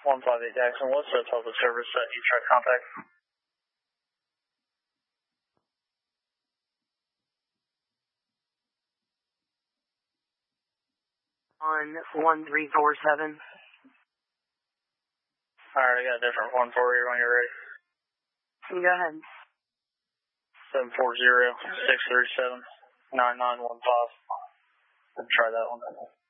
158 Jackson, what's the public service that you tried to contact? On 1347. Alright, I got a different one for you when you're ready. Go ahead. 740-637-9915. Try that one.